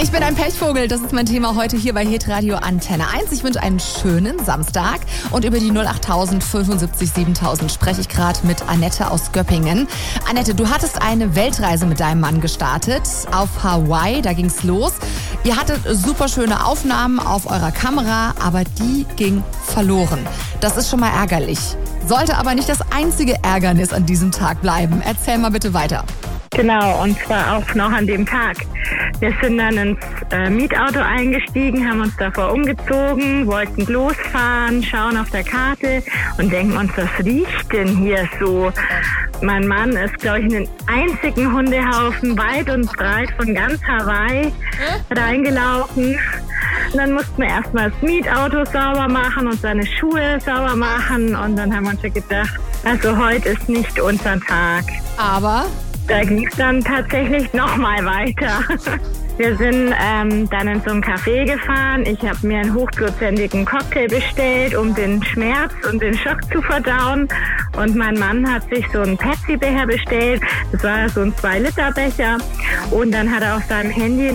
Ich bin ein Pechvogel, das ist mein Thema heute hier bei Hitradio Antenne 1. Ich wünsche einen schönen Samstag und über die 08000 75 7000 spreche ich gerade mit Annette aus Göppingen. Annette, du hattest eine Weltreise mit deinem Mann gestartet auf Hawaii, da ging's los. Ihr hattet super schöne Aufnahmen auf eurer Kamera, aber die ging verloren. Das ist schon mal ärgerlich. Sollte aber nicht das einzige Ärgernis an diesem Tag bleiben. Erzähl mal bitte weiter. Genau, und zwar auch noch an dem Tag. Wir sind dann ins Mietauto eingestiegen, haben uns davor umgezogen, wollten losfahren, schauen auf der Karte und denken uns, was riecht denn hier so? Mein Mann ist, glaube ich, in den einzigen Hundehaufen weit und breit von ganz Hawaii reingelaufen. Und dann mussten wir erstmal das Mietauto sauber machen und seine Schuhe sauber machen. Und dann haben wir uns gedacht, also heute ist nicht unser Tag. Aber da ging es dann tatsächlich nochmal weiter. Wir sind dann in so ein Café gefahren. Ich habe mir einen hochprozentigen Cocktail bestellt, um den Schmerz und den Schock zu verdauen. Und mein Mann hat sich so einen Pepsi-Becher bestellt. Das war so ein 2-Liter-Becher. Und dann hat er auf seinem Handy